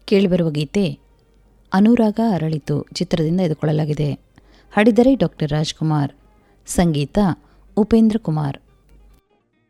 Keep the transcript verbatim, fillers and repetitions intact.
ಕೇಳಿಬರುವ ಗೀತೆ ಅನುರಾಗ ಅರಳಿತು ಚಿತ್ರದಿಂದ ಎದುಕೊಳ್ಳಲಾಗಿದೆ. ಹಾಡಿದರೆ ಡಾಕ್ಟರ್ ರಾಜ್ಕುಮಾರ್, ಸಂಗೀತ ಉಪೇಂದ್ರ ಕುಮಾರ್.